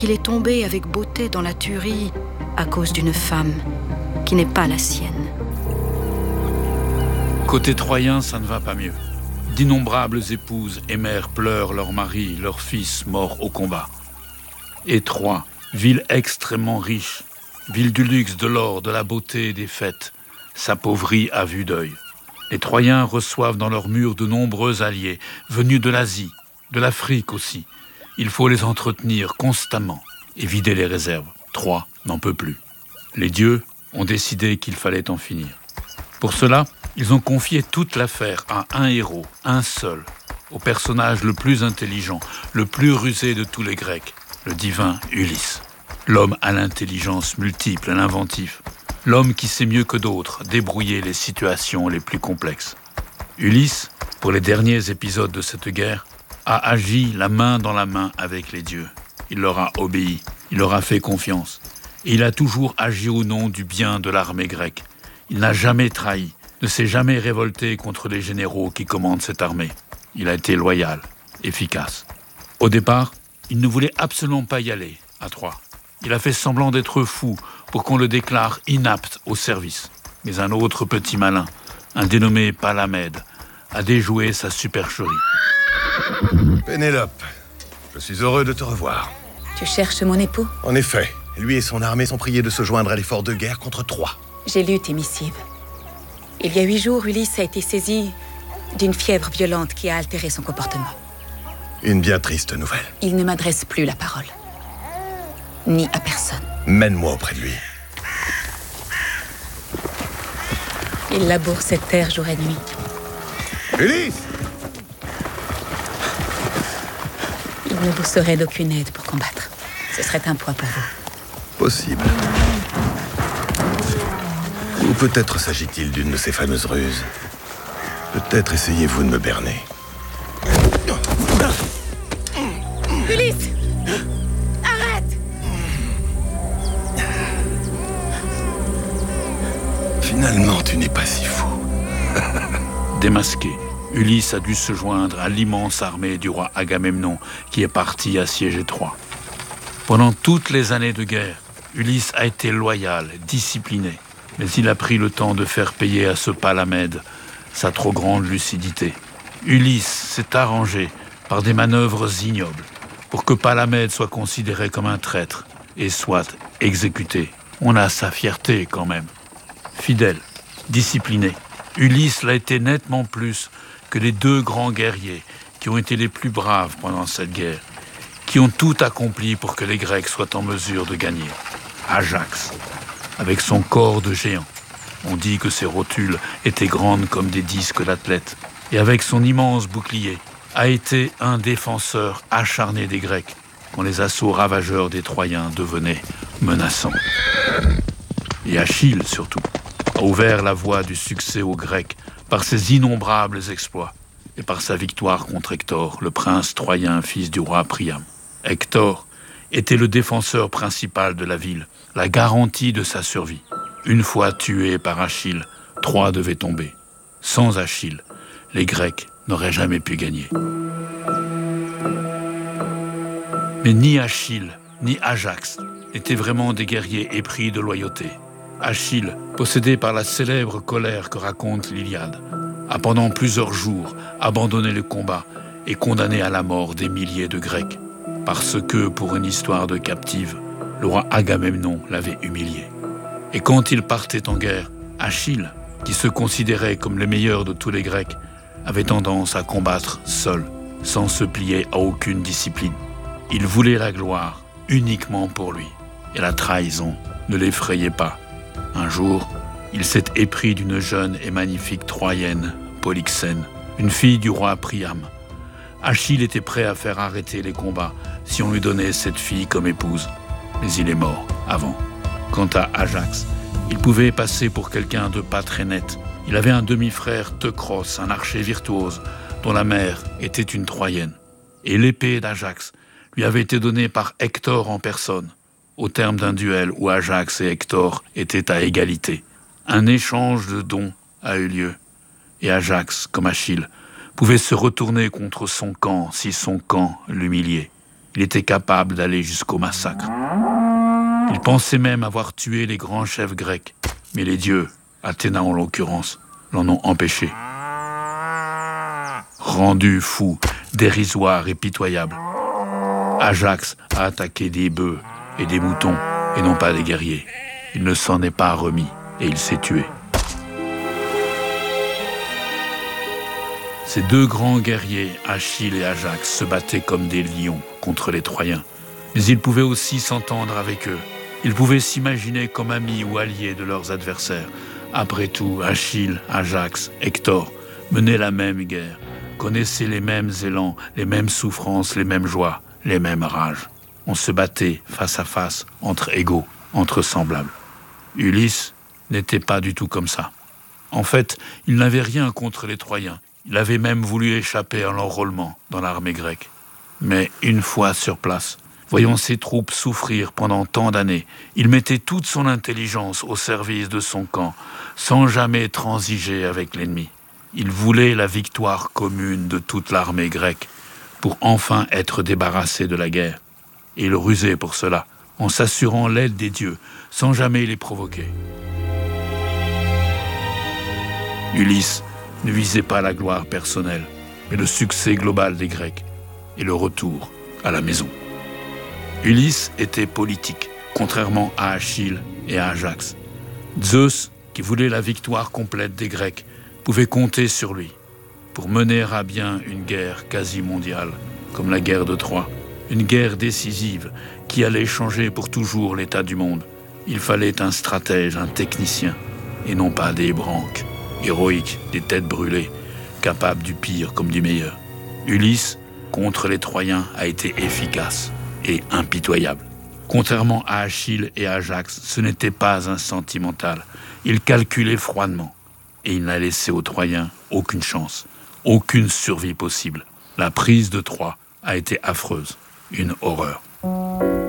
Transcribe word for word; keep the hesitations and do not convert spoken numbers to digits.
qu'il est tombé avec beauté dans la tuerie à cause d'une femme qui n'est pas la sienne. Côté troyen, ça ne va pas mieux. D'innombrables épouses et mères pleurent leurs maris, leurs fils morts au combat. Et Troie, ville extrêmement riche, ville du luxe, de l'or, de la beauté et des fêtes, s'appauvrit à vue d'œil. Les Troyens reçoivent dans leurs murs de nombreux alliés, venus de l'Asie, de l'Afrique aussi. Il faut les entretenir constamment et vider les réserves. Troie n'en peut plus. Les dieux ont décidé qu'il fallait en finir. Pour cela, ils ont confié toute l'affaire à un héros, un seul, au personnage le plus intelligent, le plus rusé de tous les Grecs, le divin Ulysse. L'homme à l'intelligence multiple, l'inventif. L'homme qui sait mieux que d'autres débrouiller les situations les plus complexes. Ulysse, pour les derniers épisodes de cette guerre, a agi la main dans la main avec les dieux. Il leur a obéi, il leur a fait confiance. Et il a toujours agi au nom du bien de l'armée grecque. Il n'a jamais trahi, ne s'est jamais révolté contre les généraux qui commandent cette armée. Il a été loyal, efficace. Au départ, il ne voulait absolument pas y aller, à Troie. Il a fait semblant d'être fou pour qu'on le déclare inapte au service. Mais un autre petit malin, un dénommé Palamède, a déjoué sa supercherie. Pénélope, je suis heureux de te revoir. Tu cherches mon époux? En effet, lui et son armée sont priés de se joindre à l'effort de guerre contre Troie. J'ai lu tes missives. Il y a huit jours, Ulysse a été saisi d'une fièvre violente qui a altéré son comportement. Une bien triste nouvelle. Il ne m'adresse plus la parole. Ni à personne. Mène-moi auprès de lui. Il laboure cette terre jour et nuit. Ulysse! Il ne vous serait d'aucune aide pour combattre. Ce serait un poids pour vous. Possible. Ou peut-être s'agit-il d'une de ces fameuses ruses. Peut-être essayez-vous de me berner. Ulysse! Arrête! Finalement, tu n'es pas si fou. Démasqué, Ulysse a dû se joindre à l'immense armée du roi Agamemnon qui est parti assiéger Troie. Pendant toutes les années de guerre, Ulysse a été loyal, discipliné, mais il a pris le temps de faire payer à ce Palamède sa trop grande lucidité. Ulysse s'est arrangé par des manœuvres ignobles pour que Palamède soit considéré comme un traître et soit exécuté. On a sa fierté quand même. Fidèle, discipliné, Ulysse l'a été nettement plus que les deux grands guerriers qui ont été les plus braves pendant cette guerre, qui ont tout accompli pour que les Grecs soient en mesure de gagner. Ajax, avec son corps de géant, on dit que ses rotules étaient grandes comme des disques d'athlète, et avec son immense bouclier, a été un défenseur acharné des Grecs quand les assauts ravageurs des Troyens devenaient menaçants. Et Achille, surtout, a ouvert la voie du succès aux Grecs par ses innombrables exploits et par sa victoire contre Hector, le prince troyen, fils du roi Priam. Hector était le défenseur principal de la ville, la garantie de sa survie. Une fois tué par Achille, Troie devait tomber. Sans Achille, les Grecs n'auraient jamais pu gagner. Mais ni Achille, ni Ajax n'étaient vraiment des guerriers épris de loyauté. Achille, possédé par la célèbre colère que raconte l'Iliade, a pendant plusieurs jours abandonné le combat et condamné à la mort des milliers de Grecs, parce que, pour une histoire de captive, le roi Agamemnon l'avait humilié. Et quand il partait en guerre, Achille, qui se considérait comme le meilleur de tous les Grecs, avait tendance à combattre seul, sans se plier à aucune discipline. Il voulait la gloire uniquement pour lui, et la trahison ne l'effrayait pas. Un jour, il s'est épris d'une jeune et magnifique Troyenne, Polyxène, une fille du roi Priam. Achille était prêt à faire arrêter les combats si on lui donnait cette fille comme épouse, mais il est mort avant. Quant à Ajax, il pouvait passer pour quelqu'un de pas très net. Il avait un demi-frère Teucros, un archer virtuose, dont la mère était une Troyenne. Et l'épée d'Ajax lui avait été donnée par Hector en personne, au terme d'un duel où Ajax et Hector étaient à égalité. Un échange de dons a eu lieu, et Ajax, comme Achille, pouvait se retourner contre son camp si son camp l'humiliait. Il était capable d'aller jusqu'au massacre. Il pensait même avoir tué les grands chefs grecs. Mais les dieux, Athéna en l'occurrence, l'en ont empêché. Rendu fou, dérisoire et pitoyable, Ajax a attaqué des bœufs et des moutons, et non pas des guerriers. Il ne s'en est pas remis, et il s'est tué. Ces deux grands guerriers, Achille et Ajax, se battaient comme des lions contre les Troyens. Mais ils pouvaient aussi s'entendre avec eux. Ils pouvaient s'imaginer comme amis ou alliés de leurs adversaires. Après tout, Achille, Ajax, Hector menaient la même guerre, connaissaient les mêmes élans, les mêmes souffrances, les mêmes joies, les mêmes rages. On se battait face à face, entre égaux, entre semblables. Ulysse n'était pas du tout comme ça. En fait, il n'avait rien contre les Troyens. Il avait même voulu échapper à l'enrôlement dans l'armée grecque. Mais une fois sur place, voyant ses troupes souffrir pendant tant d'années, il mettait toute son intelligence au service de son camp, sans jamais transiger avec l'ennemi. Il voulait la victoire commune de toute l'armée grecque, pour enfin être débarrassé de la guerre. Et il rusait pour cela, en s'assurant l'aide des dieux, sans jamais les provoquer. Ulysse ne visait pas la gloire personnelle, mais le succès global des Grecs et le retour à la maison. Ulysse était politique, contrairement à Achille et à Ajax. Zeus, qui voulait la victoire complète des Grecs, pouvait compter sur lui pour mener à bien une guerre quasi mondiale, comme la guerre de Troie, une guerre décisive qui allait changer pour toujours l'état du monde. Il fallait un stratège, un technicien, et non pas des branques, héroïques, des têtes brûlées, capables du pire comme du meilleur. Ulysse, contre les Troyens, a été efficace et impitoyable. Contrairement à Achille et Ajax, ce n'était pas un sentimental. Il calculait froidement, et il n'a laissé aux Troyens aucune chance, aucune survie possible. La prise de Troie a été affreuse, une horreur.